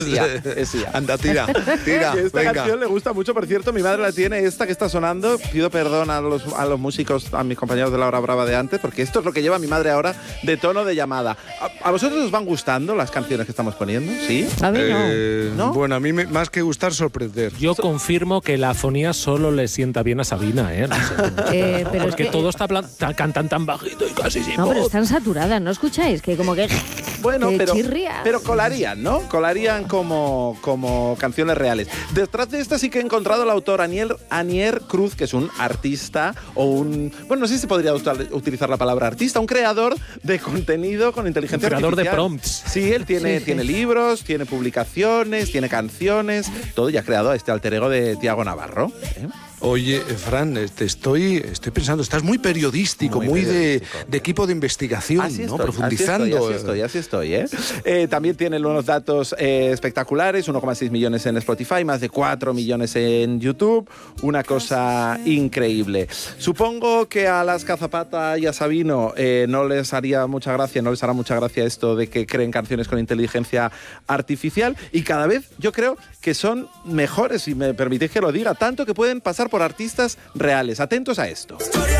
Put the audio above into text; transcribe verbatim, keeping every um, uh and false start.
Ya, es ya. Anda, tira, tira. Esta venga. canción le gusta mucho, por cierto, mi madre la tiene, esta que está sonando. Pido perdón a los, a los músicos, a mis compañeros de la hora brava de antes, porque esto es lo que lleva mi madre ahora de tono de llamada. ¿A, a vosotros os van gustando las canciones que estamos poniendo? ¿Sí? A ver, no. Eh, ¿No? Bueno, a mí me- más que gustar, sorprender. Yo confirmo que la afonía solo le sienta bien a Sabina, ¿eh? No sé. Eh, pero Porque es que, todo está plan- ta- cantan tan bajito y casi sin No, pero voz. están saturadas, ¿no escucháis? Que como que... Bueno, que pero, chirría. pero colarían, ¿no? Colarían como, como canciones reales. Detrás de esta sí que he encontrado al autor Aniel, Anier Cruz, que es un artista o un... Bueno, no sé si se podría util- utilizar la palabra artista, un creador de contenido con inteligencia Un creador de artificial. prompts. Sí, él tiene, Sí, sí. tiene libros, tiene publicaciones, tiene canciones, todo, y ha creado este alter ego de Tiago Navarro. ¿eh? Oye, eh, Fran, eh, te estoy, estoy pensando, estás muy periodístico, muy, Muy de, periodístico. de equipo de investigación, Así ¿no? estoy, Profundizando. Así estoy, así estoy, así estoy, ¿eh? Eh, También tienen unos datos eh, espectaculares, uno coma seis millones en Spotify, más de cuatro millones en YouTube, una cosa increíble. Supongo que a las Cazapata y a Sabino eh, no les haría mucha gracia, no les hará mucha gracia esto de que creen canciones con inteligencia artificial, y cada vez yo creo que son mejores, si me permitís que lo diga, tanto que pueden pasar por artistas reales. Atentos a esto.